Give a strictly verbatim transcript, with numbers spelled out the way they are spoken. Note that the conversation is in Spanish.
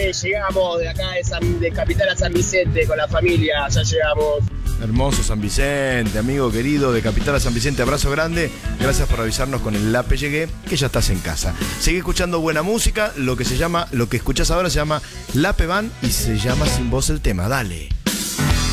che, llegamos de acá de, San, de Capital a San Vicente con la familia, ya llegamos. Hermoso San Vicente, amigo querido de Capital a San Vicente, abrazo grande. Gracias por avisarnos con el Lape Llegué, que ya estás en casa. Seguí escuchando buena música, lo que se llama, lo que escuchás ahora se llama Lape Van y se llama Sin Voz el tema, dale.